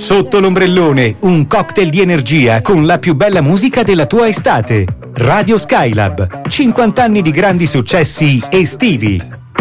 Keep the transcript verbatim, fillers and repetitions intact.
Sotto l'ombrellone, un cocktail di energia con la più bella musica della tua estate. Radio Skylab, cinquanta anni di grandi successi estivi.